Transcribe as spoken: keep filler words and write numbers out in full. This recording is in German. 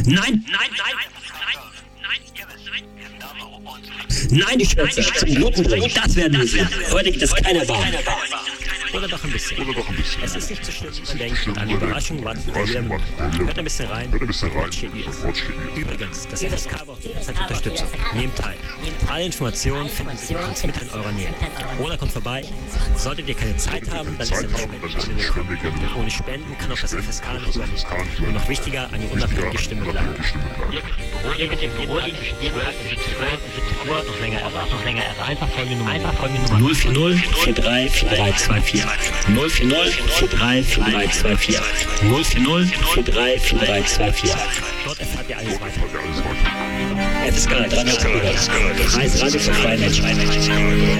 Nein, nein, nein, nein, die Schwänze zum Bluten bringen, das werden wir sehen. Heute gibt es keine Wahl. Oder doch ein bisschen. Oder doch ein bisschen. Es ist nicht so schlimm, man denkt, an die Überraschung wartet ihr wieder mit. Hört ein bisschen rein. Hört ein bisschen rein. Übrigens, das F S K braucht jederzeit Unterstützung. Nehmt teil. Alle Informationen finden Sie bei uns mit in eurer Nähe. Oder kommt vorbei. Solltet ihr keine Zeit haben, dann ist eine Spende willkommen. Denn ohne Spenden kann auch das F S K nicht überleben. Und noch wichtiger, eine unabhängige Stimme bleiben. Ihr könnt im Büro liegen zwischen zwölf und siebzehn Uhr noch länger erwarten. Noch länger erwarten. Einfach folgende Nummer. Einfach folgende Nummer. null vier null vier drei vier drei zwei vier. null vier null vier drei vier drei zwei vier. null vier null vier drei vier drei zwei vier. Dort erfahrt ihr alles weiter. F S K dreihundert. Reise Radio für freie Menschen.